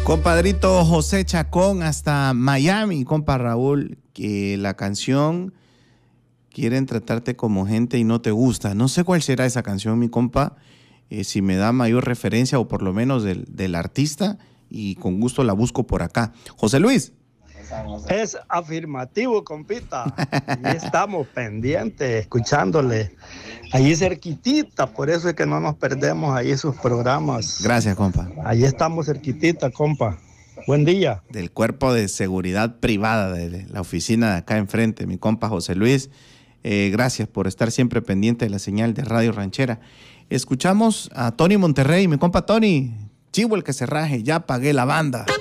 Compadrito José Chacón hasta Miami, compa Raúl, que la canción Quieren tratarte como gente y no te gusta. No sé cuál será esa canción, mi compa, si me da mayor referencia o por lo menos del artista, y con gusto la busco por acá. José Luis. Es afirmativo, compita. Y estamos pendientes, escuchándole. Allí cerquitita, por eso es que no nos perdemos ahí sus programas. Gracias, compa. Allí estamos cerquitita, compa. Buen día. Del cuerpo de seguridad privada de la oficina de acá enfrente, mi compa José Luis. Gracias por estar siempre pendiente de la señal de Radio Ranchera. Escuchamos a Tony Monterrey, mi compa Tony. Chivo el que se raje, ya pagué la banda.